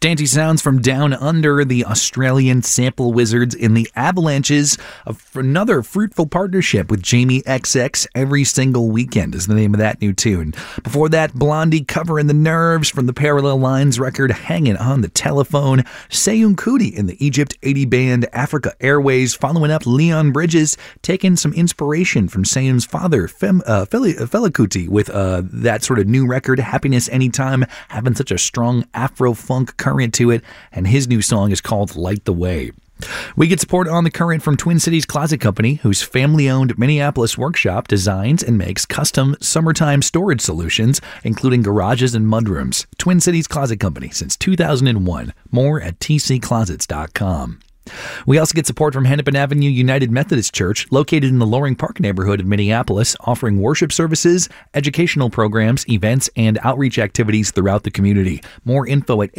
Dainty sounds from Down Under, the Australian sample wizards in the Avalanches, another fruitful partnership with Jamie XX. Every Single Weekend is the name of that new tune. Before that, Blondie covering the nerves from the Parallel Lines record Hanging on the Telephone. Seyoun Kuti in the Egypt 80 band Africa Airways, following up Leon Bridges, taking some inspiration from Seyoun's father, Fela Kuti, with that sort of new record, Happiness Anytime, having such a strong Afro-funk current to it, and his new song is called Light the Way. We get support on the current from Twin Cities Closet Company, whose family-owned Minneapolis workshop designs and makes custom summertime storage solutions, including garages and mudrooms. Twin Cities Closet Company since 2001. More at tcclosets.com. We also get support from Hennepin Avenue United Methodist Church, located in the Loring Park neighborhood of Minneapolis, offering worship services, educational programs, events, and outreach activities throughout the community. More info at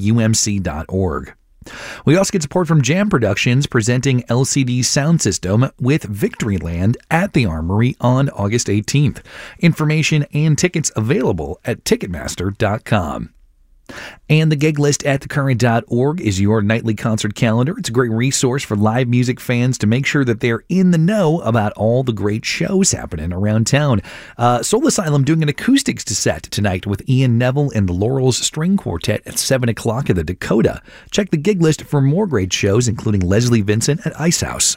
haumc.org. We also get support from Jam Productions, presenting LCD Sound System with Victoryland at the Armory on August 18th. Information and tickets available at Ticketmaster.com. And the gig list at thecurrent.org is your nightly concert calendar. It's a great resource for live music fans to make sure that they're in the know about all the great shows happening around town. Soul Asylum doing an acoustics set tonight with Ian Neville and the Laurels String Quartet at 7 o'clock at the Dakota. Check the gig list for more great shows, including Leslie Vincent at Ice House.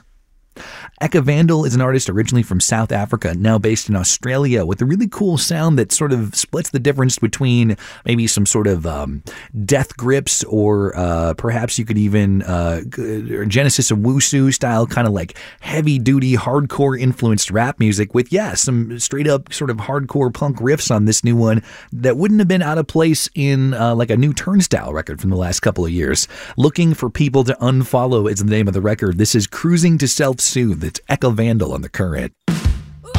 Eka Vandal is an artist originally from South Africa, now based in Australia, with a really cool sound that sort of splits the difference between maybe some sort of death grips or perhaps you could even Genesis and Wusu style, kind of like heavy-duty, hardcore influenced rap music with, some straight-up sort of hardcore punk riffs on this new one that wouldn't have been out of place in like a new Turnstile record from the last couple of years. Looking for People to Unfollow is the name of the record. This is Cruising to Self-Soothe. It's Eka Vandal on the Current.